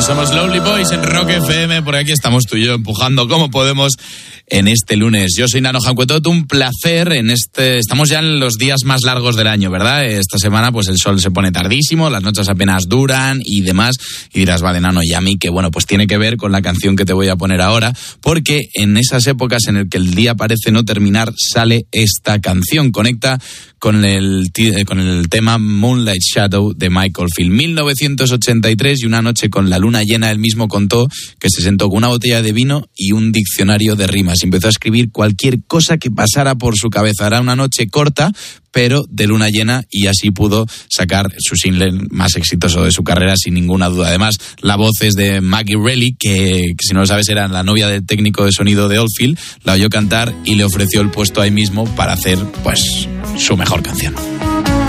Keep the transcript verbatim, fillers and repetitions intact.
somos Lonely Boys en Rock F M, por aquí estamos tú y yo empujando como podemos en este lunes. Yo soy Nano Jancuetot, un placer en este... Estamos ya en los días más largos del año, ¿verdad? Esta semana pues el sol se pone tardísimo, las noches apenas duran y demás. Y dirás, vale, Nano, y a mí que bueno, pues tiene que ver con la canción que te voy a poner ahora, porque en esas épocas en el que el día parece no terminar, sale esta canción. Conecta con el, con el tema Moonlight Shadow de Michael Field. mil novecientos ochenta y tres, y una noche con la luna llena, él mismo contó que se sentó con una botella de vino y un diccionario de rimas. Empezó a escribir cualquier cosa que pasara por su cabeza. Era una noche corta, pero de luna llena, y así pudo sacar su single más exitoso de su carrera, sin ninguna duda. Además, la voz es de Maggie Reilly, que, que si no lo sabes era la novia del técnico de sonido de Oldfield. La oyó cantar y le ofreció el puesto ahí mismo para hacer, pues, su mejor canción.